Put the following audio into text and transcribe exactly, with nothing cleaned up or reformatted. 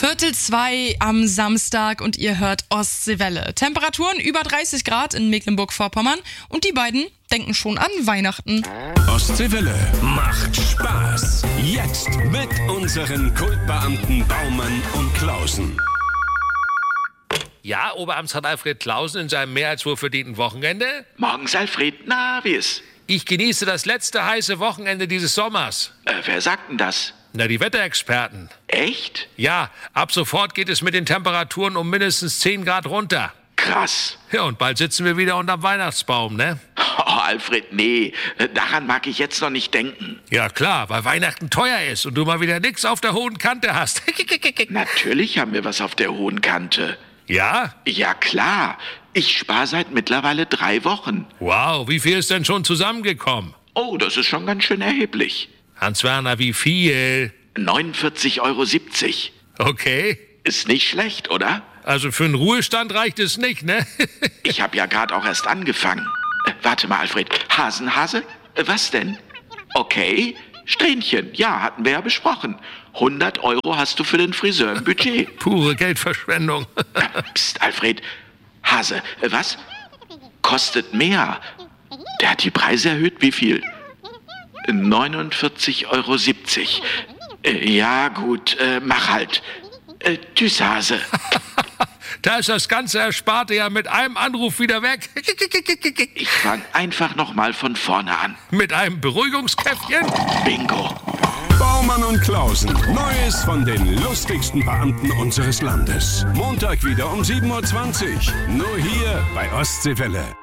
Viertel zwei am Samstag und ihr hört Ostseewelle. Temperaturen über dreißig Grad in Mecklenburg-Vorpommern und die beiden denken schon an Weihnachten. Ostseewelle macht Spaß. Jetzt mit unseren Kultbeamten Baumann und Klausen. Ja, Oberamtsrat Alfred Klausen in seinem mehr als wohlverdienten Wochenende. Morgens, Alfred. Na, wie ist? Ich genieße das letzte heiße Wochenende dieses Sommers. Äh, wer sagt denn das? Na, die Wetterexperten. Echt? Ja, ab sofort geht es mit den Temperaturen um mindestens zehn Grad runter. Krass. Ja, und bald sitzen wir wieder unterm Weihnachtsbaum, ne? Oh, Alfred, nee. Daran mag ich jetzt noch nicht denken. Ja, klar, weil Weihnachten teuer ist und du mal wieder nix auf der hohen Kante hast. Natürlich haben wir was auf der hohen Kante. Ja? Ja, klar. Ich spare seit mittlerweile drei Wochen. Wow, wie viel ist denn schon zusammengekommen? Oh, das ist schon ganz schön erheblich. Hans-Werner, wie viel? neunundvierzig Euro siebzig. Okay. Ist nicht schlecht, oder? Also für einen Ruhestand reicht es nicht, ne? Ich habe ja gerade auch erst angefangen. Äh, warte mal, Alfred. Hasenhase? Äh, was denn? Okay. Strähnchen. Ja, hatten wir ja besprochen. hundert Euro hast du für den Friseur im Budget. Pure Geldverschwendung. äh, Psst, Alfred. Hase, äh, was? Kostet mehr. Der hat die Preise erhöht. Wie viel? neunundvierzig Euro siebzig. Äh, ja, gut. Äh, mach halt. Äh, tschüss, Hase. Da ist das ganze Ersparte ja mit einem Anruf wieder weg. Ich fang einfach nochmal von vorne an. Mit einem Beruhigungskäffchen? Bingo. Baumann und Klausen. Neues von den lustigsten Beamten unseres Landes. Montag wieder um sieben Uhr zwanzig. Nur hier bei Ostseewelle.